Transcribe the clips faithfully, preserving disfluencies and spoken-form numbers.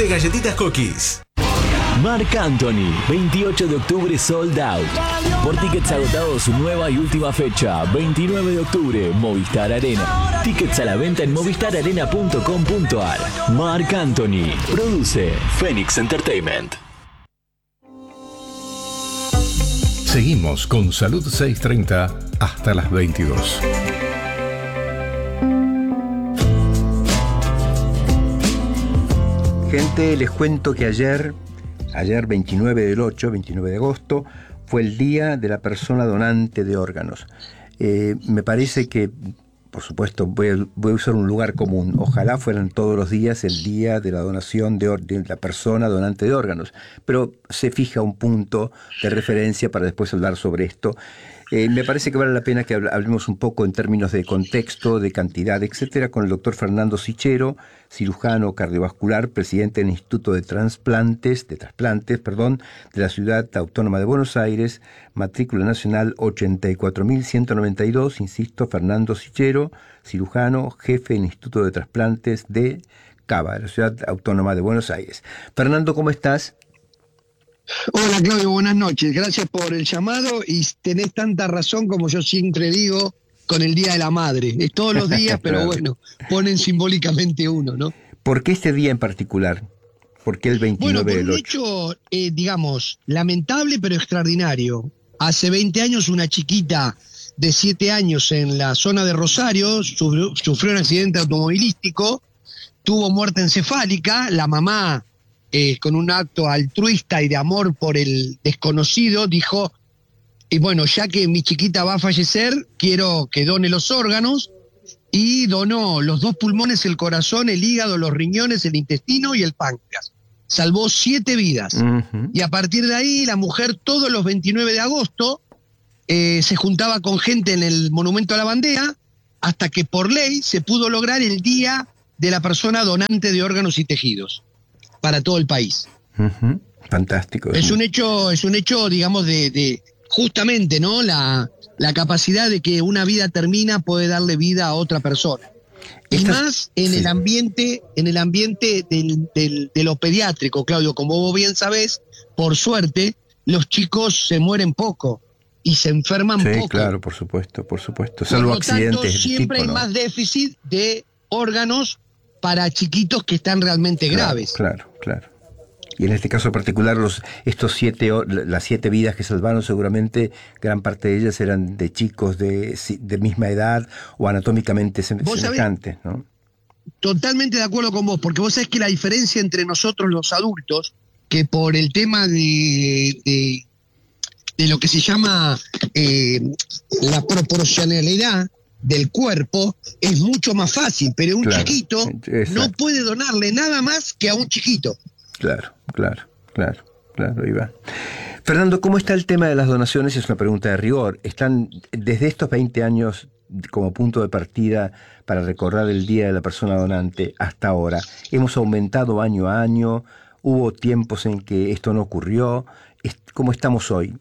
de galletitas Cookies. Marc Anthony, veintiocho de octubre sold out. Por tickets agotados, su nueva y última fecha, veintinueve de octubre, Movistar Arena. Tickets a la venta en movistar arena punto com punto ar. Marc Anthony, produce Phoenix Entertainment. Seguimos con Salud seiscientos treinta hasta las veintidós. Gente, les cuento que ayer, ayer veintinueve del ocho, veintinueve de agosto, fue el Día de la Persona Donante de Órganos. Eh, me parece que, por supuesto, voy a, voy a usar un lugar común. Ojalá fueran todos los días el Día de la Donación de, de la Persona Donante de Órganos, pero se fija un punto de referencia para después hablar sobre esto. Eh, me parece que vale la pena que hablemos un poco en términos de contexto, de cantidad, etcétera, con el doctor Fernando Sichero, cirujano cardiovascular, presidente del Instituto de Transplantes, de Trasplantes, perdón, de la Ciudad Autónoma de Buenos Aires, matrícula nacional ochenta y cuatro mil ciento noventa y dos, insisto, Fernando Sichero, cirujano, jefe del Instituto de Trasplantes de Cava, de la Ciudad Autónoma de Buenos Aires. Fernando, ¿cómo estás? Hola Claudio, buenas noches, gracias por el llamado y tenés tanta razón como yo siempre digo con el Día de la Madre, es todos los días, pero Claro. Bueno, ponen simbólicamente uno, ¿no? ¿Por qué este día en particular? ¿Por qué el Bueno, veintinueve por del un ocho? hecho, eh, digamos, lamentable pero extraordinario. Hace veinte años una chiquita de siete años en la zona de Rosario sufrió, sufrió un accidente automovilístico, tuvo muerte encefálica, la mamá, eh, con un acto altruista y de amor por el desconocido, dijo, y bueno, ya que mi chiquita va a fallecer, quiero que done los órganos, y donó los dos pulmones, el corazón, el hígado, los riñones, el intestino y el páncreas. Salvó siete vidas. Uh-huh. Y a partir de ahí, la mujer todos los veintinueve de agosto eh, se juntaba con gente en el Monumento a la Bandera, hasta que por ley se pudo lograr el Día de la Persona Donante de Órganos y Tejidos para todo el país. Uh-huh. Fantástico. Es un hecho, es un hecho, digamos, de, de justamente, ¿no? La, la capacidad de que una vida termina puede darle vida a otra persona. Y Estas- más en sí. el ambiente, en el ambiente del, del, de lo pediátrico, Claudio, como vos bien sabés, por suerte, los chicos se mueren poco y se enferman Sí, poco. claro, por supuesto, por supuesto. Por Salvo lo tanto, accidentes de siempre tipo, hay ¿no? más déficit de órganos para chiquitos que están realmente Claro, graves. Claro, claro. Y en este caso particular, los, estos siete, o- las siete vidas que salvaron, seguramente gran parte de ellas eran de chicos de, si- de misma edad o anatómicamente sem- ¿Vos sabés? semejantes, ¿no? Totalmente de acuerdo con vos, porque vos sabés que la diferencia entre nosotros los adultos, que por el tema de, de, de lo que se llama eh, la proporcionalidad del cuerpo, es mucho más fácil, pero un Claro, chiquito exacto. no puede donarle nada más que a un chiquito. Claro, claro, claro, claro, Iván. Fernando, ¿cómo está el tema de las donaciones? Es una pregunta de rigor. ¿Están desde estos veinte años como punto de partida para recordar el Día de la Persona Donante hasta ahora? ¿Hemos aumentado año a año? ¿Hubo tiempos en que esto no ocurrió? ¿Cómo estamos hoy?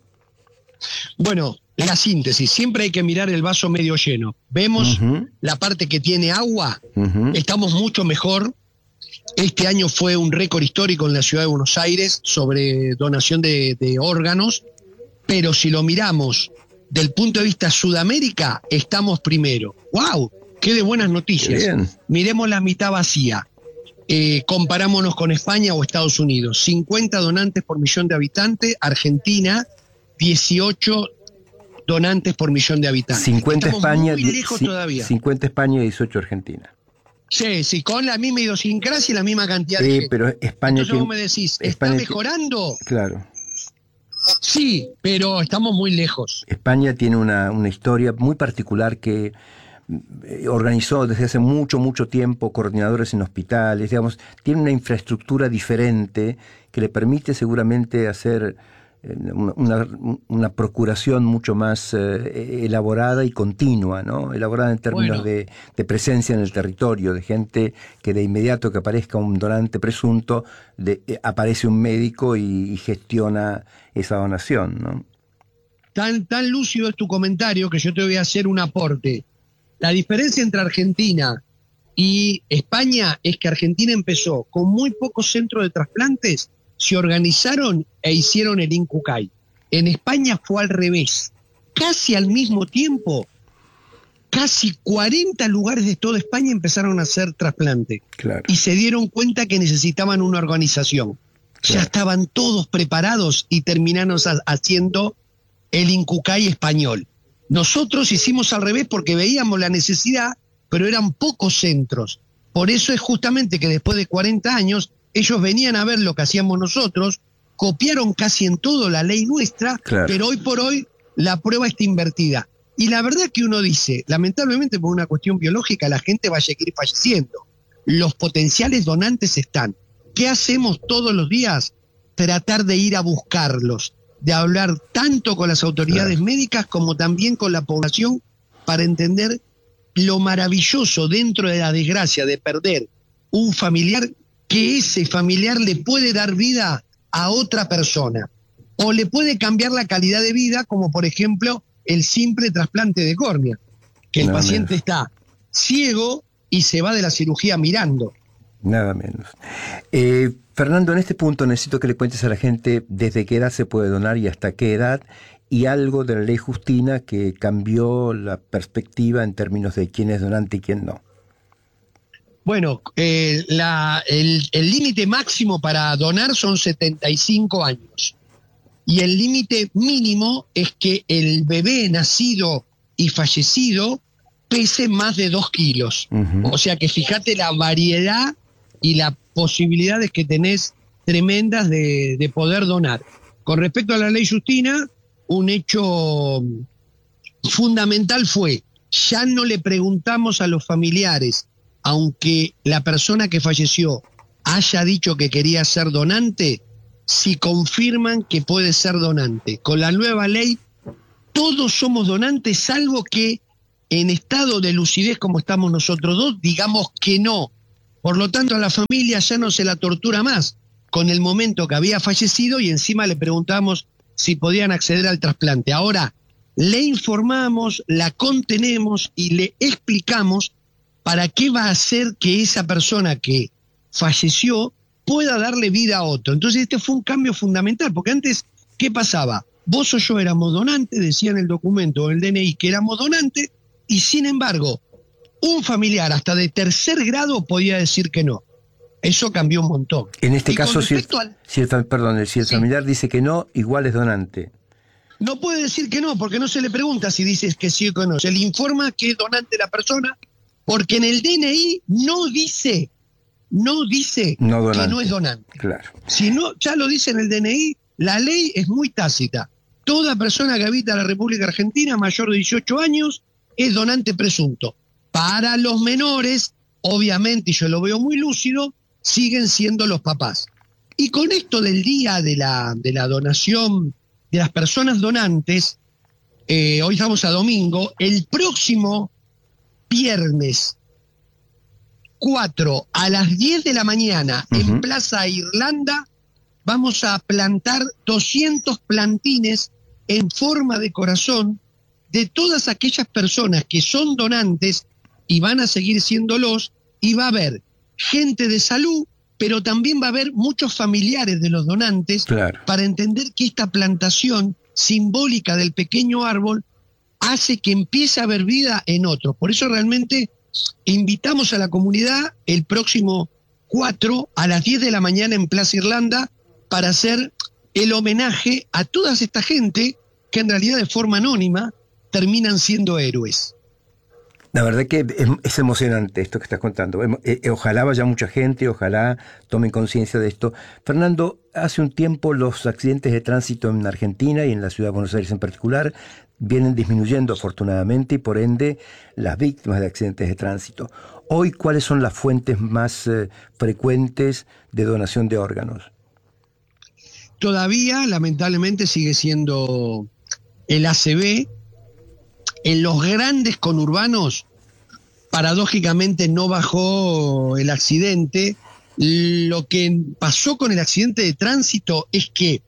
Bueno, la síntesis, siempre hay que mirar el vaso medio lleno. Vemos Uh-huh. la parte que tiene agua, Uh-huh. estamos mucho mejor. Este año fue un récord histórico en la ciudad de Buenos Aires sobre donación de, de órganos, pero si lo miramos del punto de vista Sudamérica, estamos primero. ¡Wow! ¡Qué de buenas noticias! Bien. Miremos la mitad vacía. Eh, comparámonos con España o Estados Unidos. cincuenta donantes por millón de habitantes. Argentina, dieciocho donantes por millón de habitantes. cincuenta Estamos España, muy lejos ci- todavía. cincuenta España y dieciocho Argentina. Sí, sí, con la misma idiosincrasia y la misma cantidad de Sí, gente. pero España Entonces tiene- vos me decís, ¿está España ti- mejorando? Claro. Sí, pero estamos muy lejos. España tiene una, una historia muy particular que eh, organizó desde hace mucho, mucho tiempo coordinadores en hospitales, digamos, tiene una infraestructura diferente que le permite seguramente hacer eh, una, una, una procuración mucho más eh, elaborada y continua, ¿no? Elaborada en términos Bueno. de, de presencia en el territorio, de gente que de inmediato que aparezca un donante presunto, de, eh, aparece un médico y, y gestiona esa donación, ¿no? Tan, tan lúcido es tu comentario que yo te voy a hacer un aporte. La diferencia entre Argentina y España es que Argentina empezó con muy pocos centros de trasplantes, se organizaron e hicieron el INCUCAI. En España fue al revés. Casi al mismo tiempo, casi cuarenta lugares de toda España empezaron a hacer trasplante. Claro. Y se dieron cuenta que necesitaban una organización. Claro. Ya estaban todos preparados y terminaron haciendo el INCUCAI español. Nosotros hicimos al revés porque veíamos la necesidad, pero eran pocos centros. Por eso es justamente que después de cuarenta años, ellos venían a ver lo que hacíamos nosotros, copiaron casi en todo la ley nuestra, claro. pero hoy por hoy la prueba está invertida. Y la verdad que uno dice, lamentablemente por una cuestión biológica, la gente va a seguir falleciendo. Los potenciales donantes están. ¿Qué hacemos todos los días? Tratar de ir a buscarlos, de hablar tanto con las autoridades claro. médicas como también con la población para entender lo maravilloso dentro de la desgracia de perder un familiar, que ese familiar le puede dar vida a otra persona o le puede cambiar la calidad de vida, como por ejemplo el simple trasplante de córnea, que el Nada paciente menos. está ciego y se va de la cirugía mirando. Nada menos. Eh, Fernando, en este punto necesito que le cuentes a la gente desde qué edad se puede donar y hasta qué edad, y algo de la ley Justina que cambió la perspectiva en términos de quién es donante y quién no. Bueno, eh, la, el límite máximo para donar son setenta y cinco años. Y el límite mínimo es que el bebé nacido y fallecido pese más de dos kilos. Uh-huh. O sea que fíjate la variedad y las posibilidades que tenés tremendas de, de poder donar. Con respecto a la ley Justina, un hecho fundamental fue, ya no le preguntamos a los familiares, aunque la persona que falleció haya dicho que quería ser donante, si confirman que puede ser donante. Con la nueva ley, todos somos donantes, salvo que en estado de lucidez como estamos nosotros dos, digamos que no. Por lo tanto, a la familia ya no se la tortura más con el momento que había fallecido y encima le preguntamos si podían acceder al trasplante. Ahora, le informamos, la contenemos y le explicamos para qué va a hacer que esa persona que falleció pueda darle vida a otro. Entonces este fue un cambio fundamental, porque antes, ¿qué pasaba? Vos o yo éramos donantes, decía en el documento o el D N I que éramos donantes, y sin embargo, un familiar hasta de tercer grado podía decir que no. Eso cambió un montón. En este y caso, si el, al... si el, perdón, si el sí. familiar dice que no, igual es donante. No puede decir que no, porque no se le pregunta si dices que sí o que no. Se le informa que es donante la persona, porque en el D N I no dice, no dice no que no es donante. Claro. Si no, ya lo dice en el D N I, la ley es muy tácita. Toda persona que habita la República Argentina mayor de dieciocho años es donante presunto. Para los menores, obviamente, y yo lo veo muy lúcido, siguen siendo los papás. Y con esto del día de la, de la donación de las personas donantes, eh, hoy estamos a domingo, el próximo viernes cuatro a las diez de la mañana uh-huh. en Plaza Irlanda vamos a plantar doscientos plantines en forma de corazón de todas aquellas personas que son donantes y van a seguir siéndolos, y va a haber gente de salud, pero también va a haber muchos familiares de los donantes, claro. para entender que esta plantación simbólica del pequeño árbol hace que empiece a haber vida en otros. Por eso realmente invitamos a la comunidad el próximo cuatro a las diez de la mañana en Plaza Irlanda para hacer el homenaje a toda esta gente que en realidad de forma anónima terminan siendo héroes. La verdad que es, es emocionante esto que estás contando. Eh, eh, ojalá vaya mucha gente, ojalá tomen conciencia de esto. Fernando, hace un tiempo los accidentes de tránsito en Argentina y en la ciudad de Buenos Aires en particular vienen disminuyendo afortunadamente y por ende las víctimas de accidentes de tránsito. Hoy, ¿cuáles son las fuentes más eh, frecuentes de donación de órganos? Todavía, lamentablemente, sigue siendo el A C V. En los grandes conurbanos, paradójicamente no bajó el accidente. Lo que pasó con el accidente de tránsito es que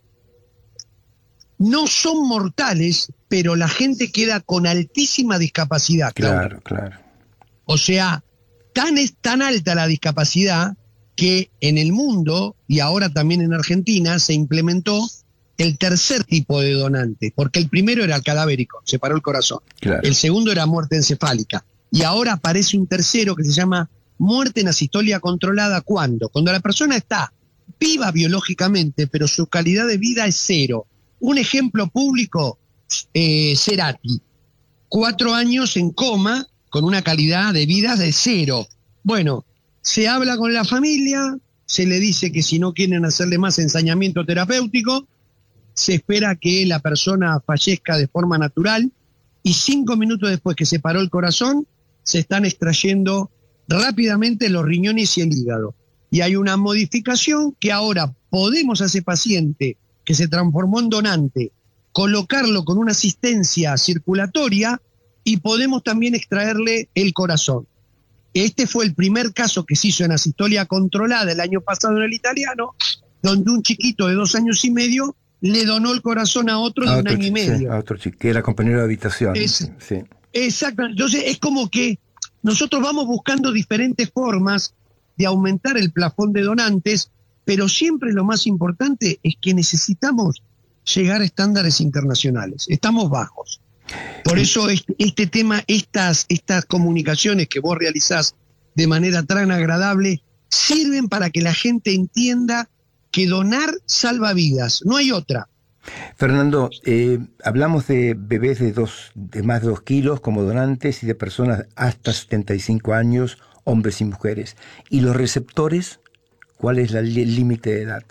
no son mortales, pero la gente queda con altísima discapacidad. Claro, claro. O sea, tan, es tan alta la discapacidad que en el mundo, y ahora también en Argentina, se implementó el tercer tipo de donante, porque el primero era el cadavérico, se paró el corazón. Claro. El segundo era muerte encefálica. Y ahora aparece un tercero que se llama muerte en asistolia controlada. ¿Cuándo? Cuando la persona está viva biológicamente, pero su calidad de vida es cero. Un ejemplo público, eh, Cerati. Cuatro años en coma con una calidad de vida de cero. Bueno, se habla con la familia, se le dice que si no quieren hacerle más ensañamiento terapéutico, se espera que la persona fallezca de forma natural y cinco minutos después que se paró el corazón, se están extrayendo rápidamente los riñones y el hígado. Y hay una modificación que ahora podemos a ese paciente que se transformó en donante, colocarlo con una asistencia circulatoria y podemos también extraerle el corazón. Este fue el primer caso que se hizo en asistolia controlada el año pasado en el italiano, donde un chiquito de dos años y medio le donó el corazón a otro de a un otro, año y medio. Sí, a otro chico, que era compañero de habitación. Es, sí. Exacto. Entonces es como que nosotros vamos buscando diferentes formas de aumentar el plafón de donantes, pero siempre lo más importante es que necesitamos llegar a estándares internacionales. Estamos bajos. Por eso este, este tema, estas, estas comunicaciones que vos realizás de manera tan agradable, sirven para que la gente entienda que donar salva vidas, no hay otra. Fernando, eh, hablamos de bebés de, dos, de más de dos kilos como donantes y de personas hasta setenta y cinco años, hombres y mujeres. ¿Y los receptores? ¿Cuál es la, el límite de edad?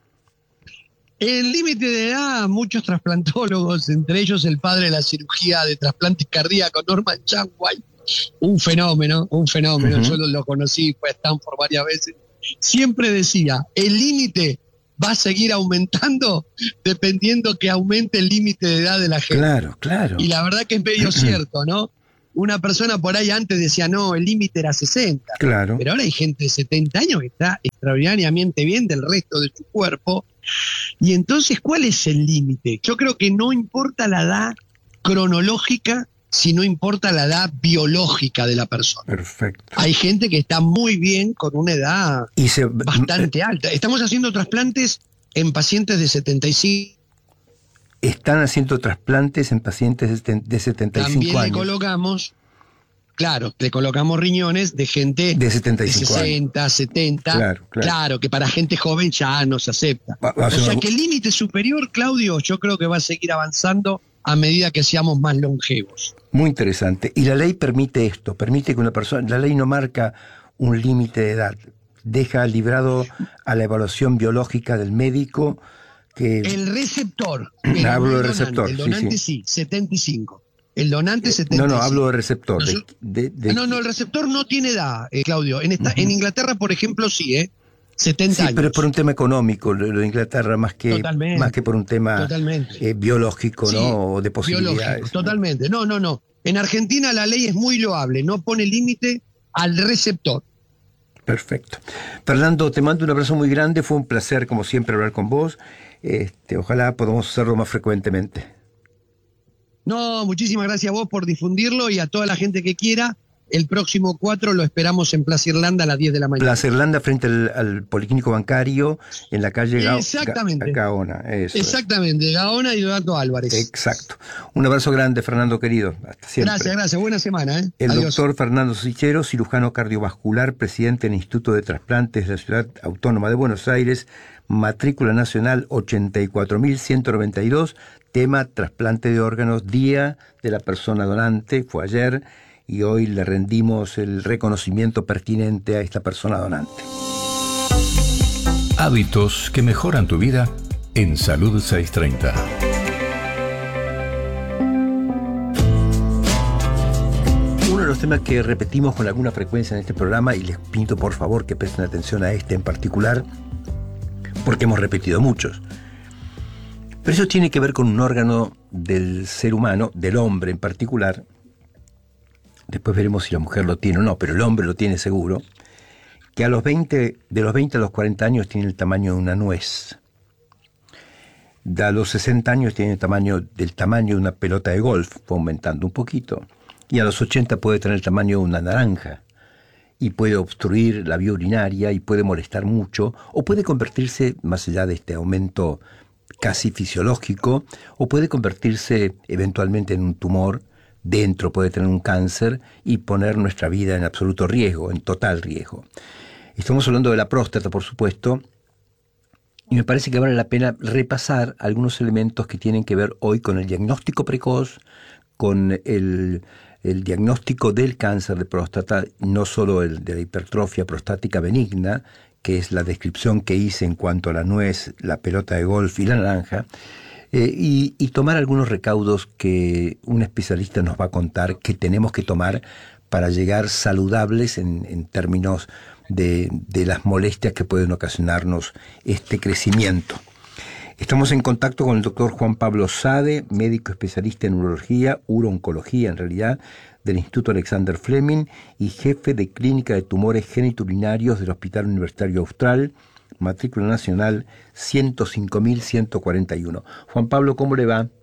El límite de edad, muchos trasplantólogos, entre ellos el padre de la cirugía de trasplantes cardíacos, Norman Chanway, un fenómeno, un fenómeno, uh-huh. Yo lo, lo conocí, fue a Stanford varias veces, siempre decía, el límite va a seguir aumentando dependiendo que aumente el límite de edad de la gente. Claro, claro. Y la verdad que es medio cierto, ¿no? Una persona por ahí antes decía, no, el límite era sesenta. Claro. Pero ahora hay gente de setenta años que está extraordinariamente bien del resto de su cuerpo. Y entonces, ¿cuál es el límite? Yo creo que no importa la edad cronológica, sino importa la edad biológica de la persona. Perfecto. Hay gente que está muy bien con una edad y se, bastante eh, alta. Estamos haciendo trasplantes en pacientes de setenta y cinco. Están haciendo trasplantes en pacientes de setenta y cinco También años. le colocamos, claro, le colocamos riñones de gente de setenta y cinco de sesenta, años. setenta. Claro, claro. Claro, que para gente joven ya no se acepta. Va, va o sea una... que el límite superior, Claudio, yo creo que va a seguir avanzando a medida que seamos más longevos. Muy interesante. Y la ley permite esto, permite que una persona, la ley no marca un límite de edad, deja librado a la evaluación biológica del médico que... El receptor. Hablo de receptor. El donante sí, sí, setenta y cinco. El donante setenta y cinco. No, no, hablo de receptor. No, de, de, de... no, no, el receptor no tiene edad, eh, Claudio. En, esta, uh-huh. en Inglaterra, por ejemplo, sí, ¿eh? setenta sí, años. Pero es por un tema económico, lo de Inglaterra, más que, más que por un tema eh, biológico, sí, ¿no? O de posibilidades. Biológico, totalmente. No, no, no. En Argentina la ley es muy loable, no pone límite al receptor. Perfecto. Fernando, te mando un abrazo muy grande, fue un placer, como siempre, hablar con vos. Este, ojalá podamos hacerlo más frecuentemente. No, muchísimas gracias a vos por difundirlo y a toda la gente que quiera. El próximo cuatro lo esperamos en Plaza Irlanda a las diez de la mañana. Plaza Irlanda frente al, al Policlínico Bancario en la calle Ga- Exactamente. Ga- Gaona. Eso Exactamente, es. Gaona y Donato Álvarez. Exacto. Un abrazo grande, Fernando querido. Hasta siempre. Gracias, gracias. Buena semana. ¿eh? El Adiós. doctor Fernando Sichero, cirujano cardiovascular, presidente del Instituto de Trasplantes de la Ciudad Autónoma de Buenos Aires, matrícula nacional ochenta y cuatro mil ciento noventa y dos, tema trasplante de órganos, Día de la Persona Donante, fue ayer, y hoy le rendimos el reconocimiento pertinente a esta persona donante. Hábitos que mejoran tu vida en Salud seiscientos treinta. Uno de los temas que repetimos con alguna frecuencia en este programa, y les pido por favor que presten atención a este en particular, porque hemos repetido muchos, pero eso tiene que ver con un órgano del ser humano, del hombre en particular. Después veremos si la mujer lo tiene o no, pero el hombre lo tiene seguro, que a los veinte, de los veinte a los cuarenta años tiene el tamaño de una nuez. A los sesenta años tiene el tamaño del tamaño de una pelota de golf, fue aumentando un poquito. Y a los ochenta puede tener el tamaño de una naranja. y puede obstruir la vía urinaria y puede molestar mucho, o puede convertirse, más allá de este aumento casi fisiológico, o puede convertirse eventualmente en un tumor, dentro puede tener un cáncer y poner nuestra vida en absoluto riesgo, en total riesgo. Estamos hablando de la próstata, por supuesto, y me parece que vale la pena repasar algunos elementos que tienen que ver hoy con el diagnóstico precoz, con el, el diagnóstico del cáncer de próstata, no solo el de la hipertrofia prostática benigna, que es la descripción que hice en cuanto a la nuez, la pelota de golf y la naranja, eh, y, y tomar algunos recaudos que un especialista nos va a contar que tenemos que tomar para llegar saludables en, en términos de, de las molestias que pueden ocasionarnos este crecimiento. Estamos en contacto con el doctor Juan Pablo Sade, médico especialista en urología, urooncología en realidad, del Instituto Alexander Fleming y jefe de clínica de tumores genitourinarios del Hospital Universitario Austral, matrícula nacional ciento cinco mil ciento cuarenta y uno. Juan Pablo, ¿cómo le va?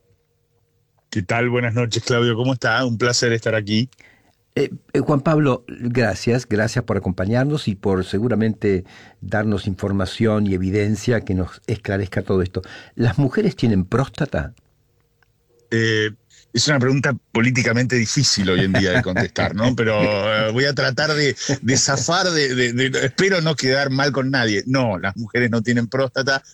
¿Qué tal? Buenas noches, Claudio. ¿Cómo está? Un placer estar aquí. Eh, eh, Juan Pablo, gracias, gracias por acompañarnos y por seguramente darnos información y evidencia que nos esclarezca todo esto. ¿Las mujeres tienen próstata? Eh, es una pregunta políticamente difícil hoy en día de contestar, ¿no? Pero eh, voy a tratar de, de zafar, de, de, de, espero no quedar mal con nadie. No, las mujeres no tienen próstata.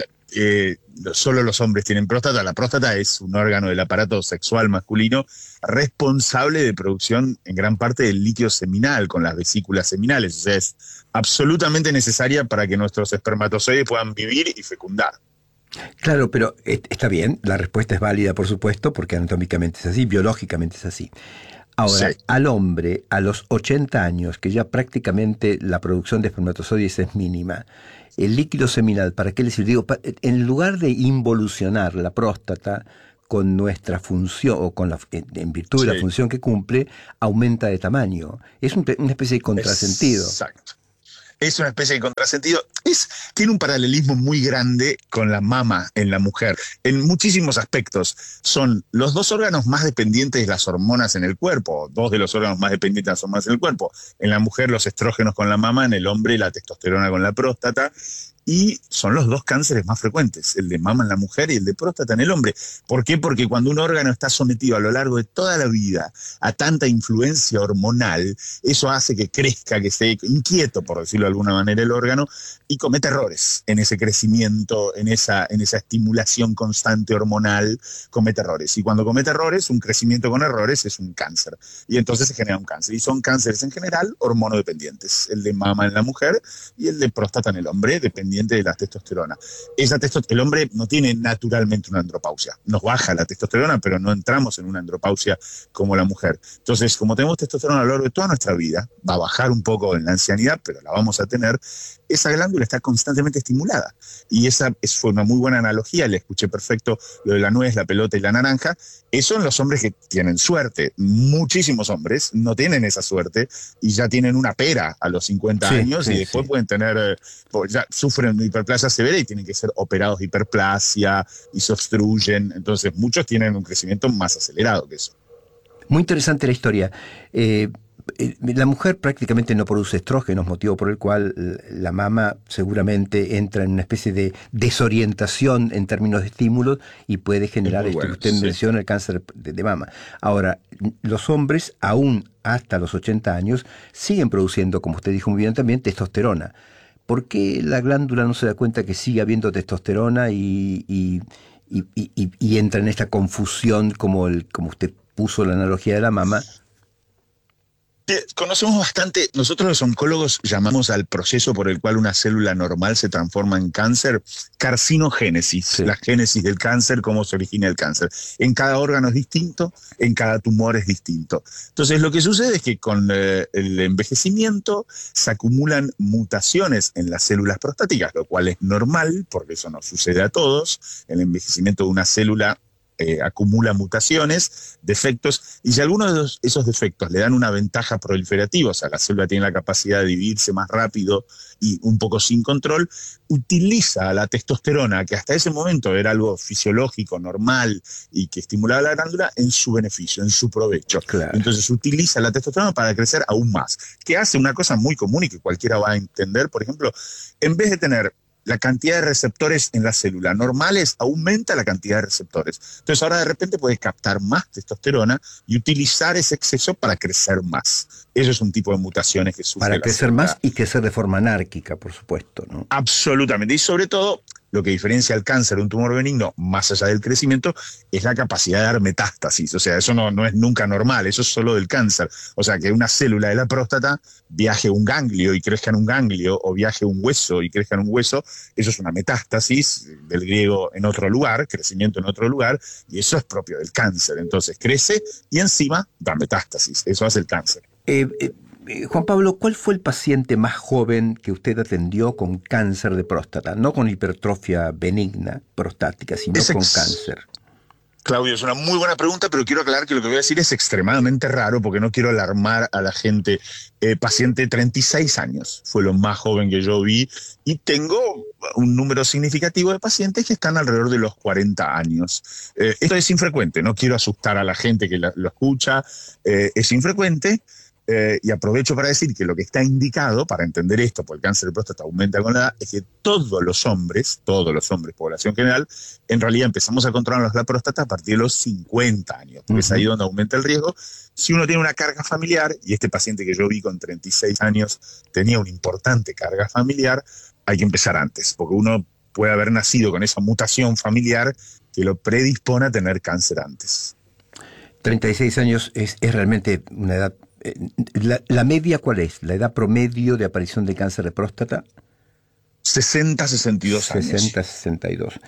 Eh, solo los hombres tienen próstata. La próstata es un órgano del aparato sexual masculino responsable de producción en gran parte del líquido seminal con las vesículas seminales. O sea, es absolutamente necesaria para que nuestros espermatozoides puedan vivir y fecundar. Claro, pero está bien, la respuesta es válida, por supuesto, porque anatómicamente es así, biológicamente es así. Ahora, sí. Al hombre, a los ochenta años, que ya prácticamente la producción de espermatozoides es mínima, el líquido seminal, ¿para qué le sirve? Digo, en lugar de involucionar la próstata con nuestra función, o con la, en virtud de sí. la función que cumple, aumenta de tamaño. Es un, una especie de contrasentido. Exacto. Es una especie de contrasentido. Es, tiene un paralelismo muy grande con la mama en la mujer, en muchísimos aspectos. Son los dos órganos más dependientes de las hormonas en el cuerpo, dos de los órganos más dependientes de las hormonas en el cuerpo. En la mujer los estrógenos con la mama, en el hombre la testosterona con la próstata. Y son los dos cánceres más frecuentes, el de mama en la mujer y el de próstata en el hombre. ¿Por qué? Porque cuando un órgano está sometido a lo largo de toda la vida a tanta influencia hormonal, eso hace que crezca, que esté inquieto, por decirlo de alguna manera, el órgano, y comete errores en ese crecimiento, en esa, en esa estimulación constante hormonal, comete errores. Y cuando comete errores, un crecimiento con errores es un cáncer. Y entonces se genera un cáncer. Y son cánceres en general hormonodependientes, el de mama en la mujer y el de próstata en el hombre, dependiente de la testosterona. Esa testo- el hombre no tiene naturalmente una andropausia. Nos baja la testosterona, pero no entramos en una andropausia como la mujer. Entonces, como tenemos testosterona a lo largo de toda nuestra vida, va a bajar un poco en la ancianidad, pero la vamos a tener, esa glándula está constantemente estimulada. Y esa es, fue una muy buena analogía, le escuché perfecto lo de la nuez, la pelota y la naranja. Eso en los hombres que tienen suerte. Muchísimos hombres no tienen esa suerte y ya tienen una pera a los cincuenta sí, años sí, y después sí. pueden tener, ya sufren de hiperplasia severa y tienen que ser operados de hiperplasia y se obstruyen. Entonces muchos tienen un crecimiento más acelerado que eso. Muy interesante la historia. Eh, la mujer prácticamente no produce estrógenos, motivo por el cual la mama seguramente entra en una especie de desorientación en términos de estímulos y puede generar esto bueno, que usted sí. menciona, el cáncer de, de mama. Ahora, los hombres, aún hasta los ochenta años, siguen produciendo, como usted dijo muy bien también, testosterona. ¿Por qué la glándula no se da cuenta que sigue habiendo testosterona y, y, y, y, y entra en esta confusión, como, el, como usted puso la analogía de la mama? Conocemos bastante, nosotros los oncólogos llamamos al proceso por el cual una célula normal se transforma en cáncer carcinogénesis, sí. la génesis del cáncer, cómo se origina el cáncer. En cada órgano es distinto, en cada tumor es distinto. Entonces lo que sucede es que con eh, el envejecimiento se acumulan mutaciones en las células prostáticas, lo cual es normal, porque eso nos sucede a todos. El envejecimiento de una célula eh, acumula mutaciones, defectos, y si algunos de esos, esos defectos le dan una ventaja proliferativa, o sea, la célula tiene la capacidad de dividirse más rápido y un poco sin control, utiliza la testosterona, que hasta ese momento era algo fisiológico, normal, y que estimulaba la glándula, en su beneficio, en su provecho. Claro. Entonces utiliza la testosterona para crecer aún más, que hace una cosa muy común y que cualquiera va a entender. Por ejemplo, en vez de tener la cantidad de receptores en la célula normales, aumenta la cantidad de receptores. Entonces ahora de repente puedes captar más testosterona y utilizar ese exceso para crecer más. Eso es un tipo de mutaciones que sufre Para la crecer célula. más y crecer de forma anárquica, por supuesto, ¿no? Absolutamente. Y sobre todo, lo que diferencia al cáncer de un tumor benigno, más allá del crecimiento, es la capacidad de dar metástasis. O sea, eso no, no es nunca normal, eso es solo del cáncer. O sea, que una célula de la próstata viaje un ganglio y crezca en un ganglio, o viaje un hueso y crezca en un hueso, eso es una metástasis, del griego en otro lugar, crecimiento en otro lugar, y eso es propio del cáncer. Entonces crece y encima da metástasis. Eso hace el cáncer. Eh, eh, eh, Juan Pablo, ¿cuál fue el paciente más joven que usted atendió con cáncer de próstata? No con hipertrofia benigna prostática, sino Es con ex- cáncer. Claudio, es una muy buena pregunta, pero quiero aclarar que lo que voy a decir es extremadamente raro porque no quiero alarmar a la gente. Eh, paciente de treinta y seis años fue lo más joven que yo vi, y tengo un número significativo de pacientes que están alrededor de los cuarenta años. Eh, esto es infrecuente, no quiero asustar a la gente que la- lo escucha, eh, es infrecuente. Eh, y aprovecho para decir que lo que está indicado para entender esto, porque el cáncer de próstata aumenta con la edad, es que todos los hombres, todos los hombres, población general, en realidad empezamos a controlarnos la próstata a partir de los cincuenta años, porque uh-huh. es ahí donde aumenta el riesgo. Si uno tiene una carga familiar, y este paciente que yo vi con treinta y seis años tenía una importante carga familiar, hay que empezar antes, porque uno puede haber nacido con esa mutación familiar que lo predispone a tener cáncer antes. treinta y seis años es, es realmente una edad. La, ¿La media cuál es? ¿La edad promedio de aparición de cáncer de próstata? sesenta a sesenta y dos años. sesenta a sesenta y dos.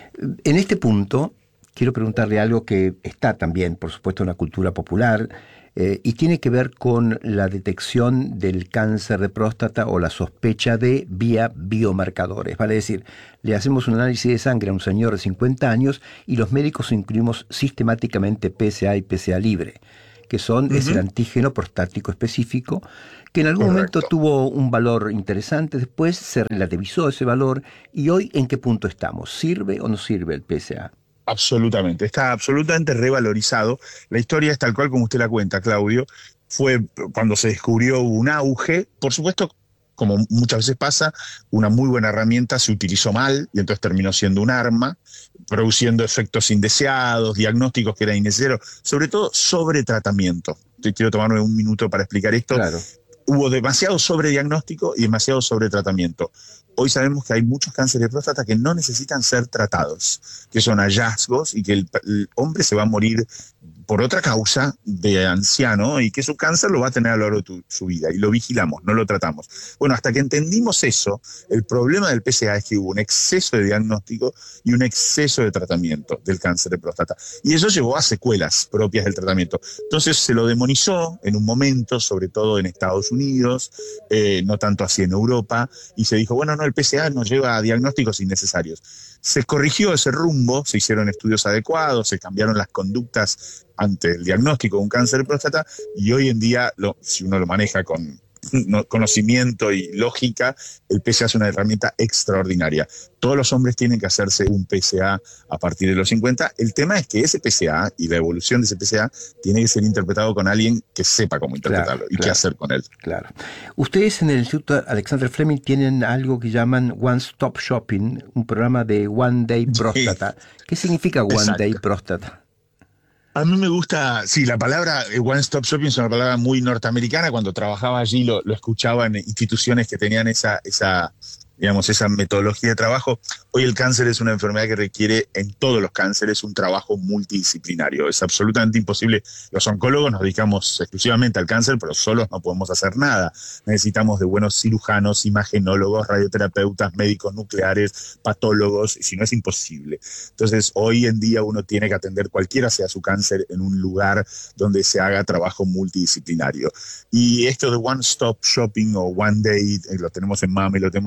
En este punto, quiero preguntarle algo que está también, por supuesto, en la cultura popular, eh, y tiene que ver con la detección del cáncer de próstata o la sospecha de vía biomarcadores. Vale decir, le hacemos un análisis de sangre a un señor de cincuenta años y los médicos incluimos sistemáticamente P S A y P S A libre, que son, uh-huh. es el antígeno prostático específico, que en algún Correcto. momento tuvo un valor interesante, después se relativizó ese valor, y hoy ¿en qué punto estamos? ¿Sirve o no sirve el P S A? Absolutamente, está absolutamente revalorizado. La historia es tal cual como usted la cuenta, Claudio. Fue cuando se descubrió un auge, por supuesto, como muchas veces pasa, una muy buena herramienta se utilizó mal y entonces terminó siendo un arma, produciendo efectos indeseados, diagnósticos que eran innecesarios, sobre todo sobretratamiento. Quiero tomarme un minuto para explicar esto. Claro. Hubo demasiado sobrediagnóstico y demasiado sobretratamiento. Hoy sabemos que hay muchos cánceres de próstata que no necesitan ser tratados, que son hallazgos y que el, el hombre se va a morir por otra causa de anciano y que su cáncer lo va a tener a lo largo de tu, su vida, y lo vigilamos, no lo tratamos. Bueno, hasta que entendimos eso, el problema del P S A es que hubo un exceso de diagnóstico y un exceso de tratamiento del cáncer de próstata, y eso llevó a secuelas propias del tratamiento. Entonces se lo demonizó en un momento, sobre todo en Estados Unidos, eh, no tanto así en Europa, y se dijo, bueno, no, el P S A nos lleva a diagnósticos innecesarios. Se corrigió ese rumbo, se hicieron estudios adecuados, se cambiaron las conductas ante el diagnóstico de un cáncer de próstata, y hoy en día, lo, si uno lo maneja con no, conocimiento y lógica, el P S A es una herramienta extraordinaria. Todos los hombres tienen que hacerse un P S A a partir de los cincuenta. El tema es que ese P S A y la evolución de ese P S A tiene que ser interpretado con alguien que sepa cómo interpretarlo claro, y claro, qué hacer con él. Claro. Ustedes en el Instituto Alexander Fleming tienen algo que llaman One Stop Shopping, un programa de One Day Próstata. Sí. ¿Qué significa One Exacto. Day Próstata? A mí me gusta, sí, la palabra One Stop Shopping es una palabra muy norteamericana. Cuando trabajaba allí lo, lo escuchaba en instituciones que tenían esa, esa, digamos, esa metodología de trabajo. Hoy el cáncer es una enfermedad que requiere, en todos los cánceres, un trabajo multidisciplinario. Es absolutamente imposible. Los oncólogos nos dedicamos exclusivamente al cáncer, pero solos no podemos hacer nada. Necesitamos de buenos cirujanos, imagenólogos, radioterapeutas, médicos nucleares, patólogos, y si no es imposible. Entonces, hoy en día uno tiene que atender cualquiera sea su cáncer en un lugar donde se haga trabajo multidisciplinario. Y esto de One Stop Shopping o One Day, lo tenemos en mama y lo tenemos en próstata,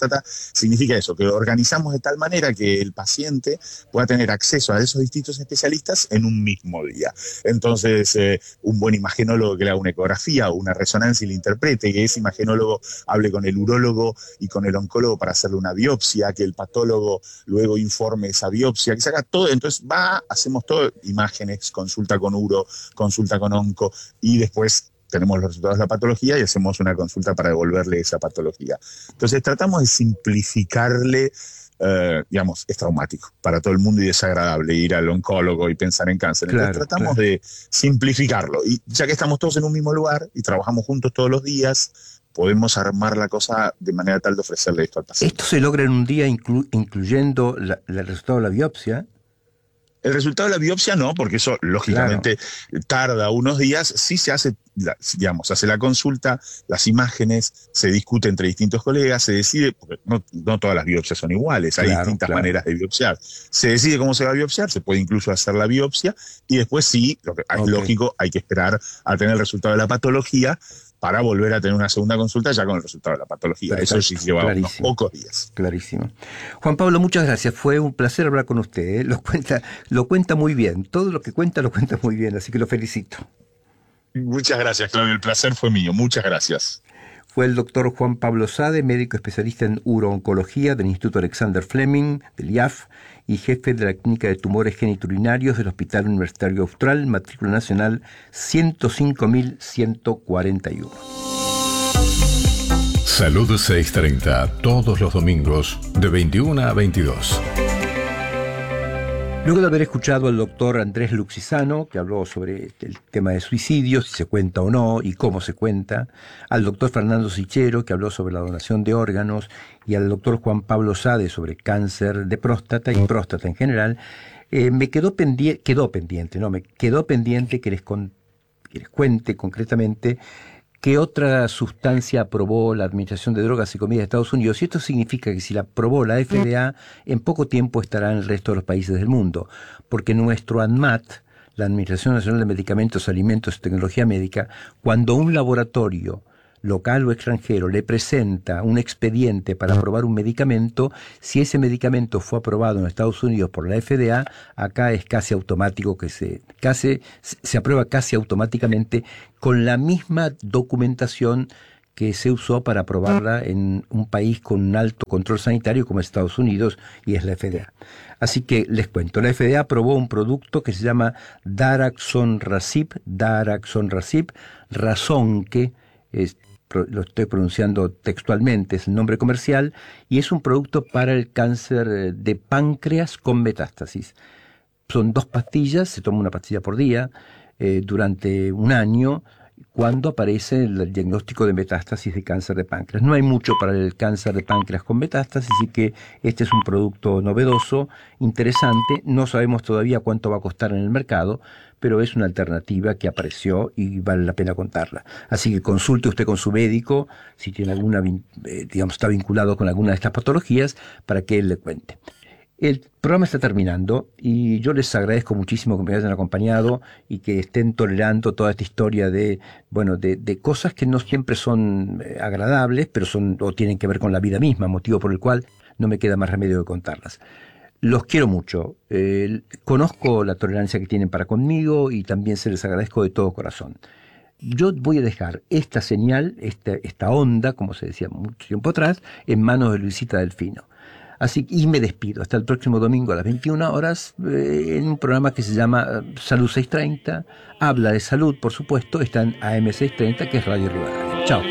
próstata, significa eso, que lo organizamos de tal manera que el paciente pueda tener acceso a esos distintos especialistas en un mismo día. Entonces, eh, un buen imagenólogo que le haga una ecografía o una resonancia y le interprete, que ese imagenólogo hable con el urólogo y con el oncólogo para hacerle una biopsia, que el patólogo luego informe esa biopsia, que se haga todo. Entonces va, hacemos todo, imágenes, consulta con uro, consulta con onco, y después tenemos los resultados de la patología y hacemos una consulta para devolverle esa patología. Entonces tratamos de simplificarle, eh, digamos, es traumático para todo el mundo y desagradable ir al oncólogo y pensar en cáncer. Entonces Claro, tratamos claro. de simplificarlo. Y ya que estamos todos en un mismo lugar y trabajamos juntos todos los días, podemos armar la cosa de manera tal de ofrecerle esto al paciente. Esto se logra en un día inclu- incluyendo la- la- el resultado de la biopsia. El resultado de la biopsia no, porque eso lógicamente tarda unos días. Sí se hace, la- digamos, hace la consulta, las imágenes, se discute entre distintos colegas, se decide, porque no, no todas las biopsias son iguales, hay Claro, distintas claro. maneras de biopsiar. Se decide cómo se va a biopsiar, se puede incluso hacer la biopsia, y después sí, lo que es Ok. lógico, hay que esperar a tener el resultado de la patología para volver a tener una segunda consulta ya con el resultado de la patología. Perfecto, Eso sí lleva unos clarísimo. pocos días. Clarísimo. Juan Pablo, muchas gracias. Fue un placer hablar con usted. ¿eh? Lo cuenta, lo cuenta muy bien. Todo lo que cuenta lo cuenta muy bien, así que lo felicito. Muchas gracias, Claudio. El placer fue mío. Muchas gracias. Fue el doctor Juan Pablo Sade, médico especialista en urooncología del Instituto Alexander Fleming, del I A F, y jefe de la Clínica de Tumores Geniturinarios del Hospital Universitario Austral, matrícula nacional ciento cinco mil ciento cuarenta y uno. Salud seiscientos treinta, todos los domingos de veintiuna a veintidós. Luego de haber escuchado al doctor Andrés Luxisano, que habló sobre el tema de suicidios, si se cuenta o no y cómo se cuenta, al doctor Fernando Sichero, que habló sobre la donación de órganos, y al doctor Juan Pablo Sade sobre cáncer de próstata y próstata en general, eh, me quedó pendiente, quedó pendiente, no, me quedó pendiente que les, con, que les cuente concretamente ¿qué otra sustancia aprobó la Administración de Drogas y Comida de Estados Unidos? Y esto significa que si la aprobó la F D A, en poco tiempo estará en el resto de los países del mundo, porque nuestro ANMAT, la Administración Nacional de Medicamentos, Alimentos y Tecnología Médica, cuando un laboratorio local o extranjero le presenta un expediente para aprobar un medicamento, si ese medicamento fue aprobado en Estados Unidos por la F D A, acá es casi automático que se, casi, se aprueba casi automáticamente con la misma documentación que se usó para aprobarla en un país con un alto control sanitario como Estados Unidos, y es la F D A. Así que les cuento, la F D A aprobó un producto que se llama Daraxonrasib, Daraxonrasib, Razonque, es, lo estoy pronunciando textualmente, es el nombre comercial, y es un producto para el cáncer de páncreas con metástasis. Son dos pastillas, se toma una pastilla por día eh, durante un año, cuando aparece el diagnóstico de metástasis de cáncer de páncreas. No hay mucho para el cáncer de páncreas con metástasis, así que este es un producto novedoso, interesante. No sabemos todavía cuánto va a costar en el mercado, pero es una alternativa que apareció y vale la pena contarla. Así que consulte usted con su médico si tiene alguna, eh, digamos, está vinculado con alguna de estas patologías para que él le cuente. El programa está terminando y yo les agradezco muchísimo que me hayan acompañado y que estén tolerando toda esta historia de, bueno, de, de cosas que no siempre son eh, agradables, pero son o tienen que ver con la vida misma, motivo por el cual no me queda más remedio que contarlas. Los quiero mucho, eh, conozco la tolerancia que tienen para conmigo y también se les agradezco de todo corazón. Yo voy a dejar esta señal, esta, esta onda, como se decía mucho tiempo atrás, en manos de Luisita Delfino. Así y me despido hasta el próximo domingo a las veintiuna horas eh, en un programa que se llama eh, Salud seiscientos treinta. Habla de salud, por supuesto, está en A M seiscientos treinta, que es Radio Rivadavia. Chao.